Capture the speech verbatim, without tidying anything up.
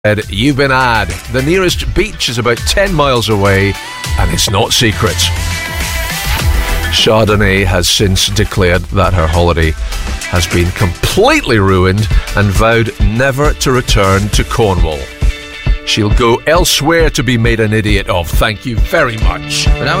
You've been had. The nearest beach is about ten miles away, and it's not secret. Chardonnay has since declared that her holiday has been completely ruined and vowed never to return to Cornwall. She'll go elsewhere to be made an idiot of. Thank you very much. But now